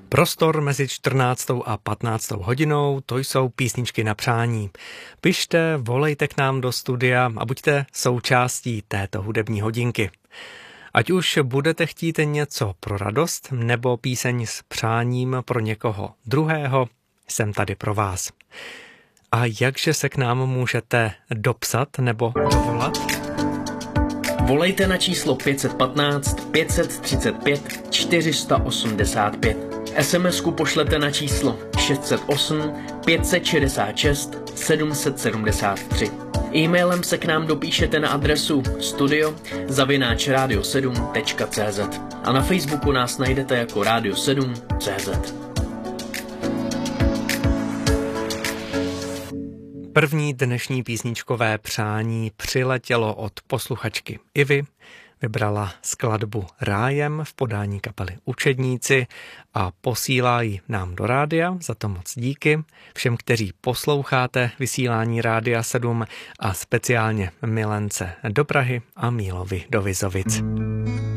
Prostor mezi 14. a 15. hodinou, to jsou písničky na přání. Pište, volejte k nám do studia a buďte součástí této hudební hodinky. Ať už budete chtít něco pro radost nebo píseň s přáním pro někoho druhého, jsem tady pro vás. A jakže se k nám můžete dopsat nebo dovolat? Volejte na číslo 515 535 485. SMS-ku pošlete na číslo 608 566 773. E-mailem se k nám dopíšete na adresu studio@radio7.cz a na Facebooku nás najdete jako Radio 7.cz. První dnešní písničkové přání přiletělo od posluchačky Ivy. Vybrala skladbu Rájem v podání kapely Učedníci a posílá ji nám do rádia. Za to moc díky všem, kteří posloucháte vysílání Rádia 7 a speciálně Milence do Prahy a Mílovi do Vizovic.